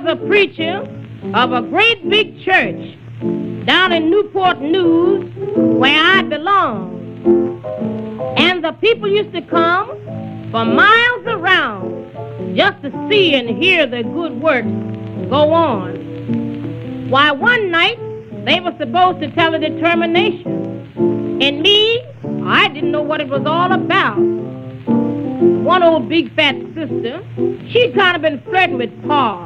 a preacher of a great big church down in Newport News, where I belong. And the people used to come for miles around just to see and hear the good work go on. Why, one night they were supposed to tell a determination. And me, I didn't know what it was all about. One old big fat sister, she'd kind of been flirting with Pa.